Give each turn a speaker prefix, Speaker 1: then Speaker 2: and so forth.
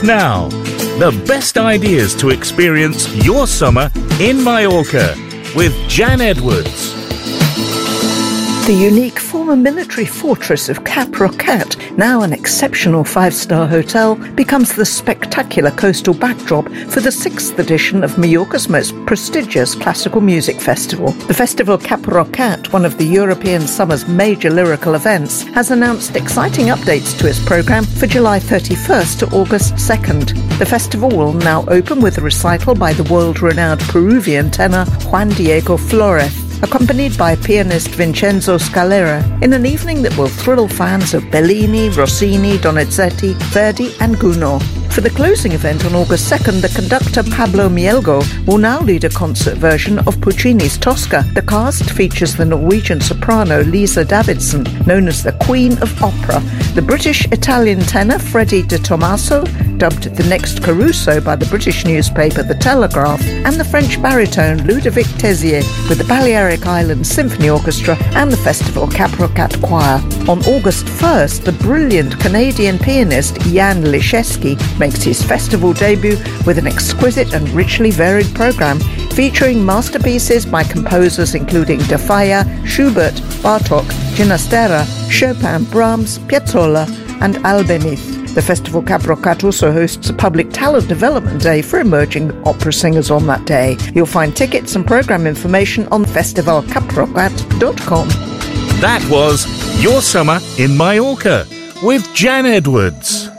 Speaker 1: Starts now. The best ideas to experience your summer in Mallorca with Jan Edwards.
Speaker 2: The unique former military fortress of Cap Roquet, now an exceptional five-star hotel, becomes the spectacular coastal backdrop for the 6th edition of Mallorca's most prestigious classical music festival. The festival Cap Roquet, one of the European summer's major lyrical events, has announced exciting updates to its programme for July 31st to August 2nd. The festival will now open with a recital by the world-renowned Peruvian tenor Juan Diego Flórez, accompanied by pianist Vincenzo Scalera, in an evening that will thrill fans of Bellini, Rossini, Donizetti, Verdi and Gounod. For the closing event on August 2nd, the conductor Pablo Mielgo will now lead a concert version of Puccini's Tosca. The cast features the Norwegian soprano Lisa Davidson, known as the Queen of Opera, the British-Italian tenor Freddie De Tomaso, dubbed the next Caruso by the British newspaper The Telegraph, and the French baritone Ludovic Tezier, with the Balearic Islands Symphony Orchestra and the festival Cap Roquet Choir. On August 1st, the brilliant Canadian pianist Jan Liszewski makes his festival debut with an exquisite and richly varied programme featuring masterpieces by composers including De Falla, Schubert, Bartók, Ginastera, Chopin, Brahms, Piazzolla and Albéniz. The festival Cap Roquet also hosts a public talent development day for emerging opera singers on that day. You'll find tickets and programme information on festivalcaproquet.com.
Speaker 1: That was Your Summer in Mallorca with Jan Edwards.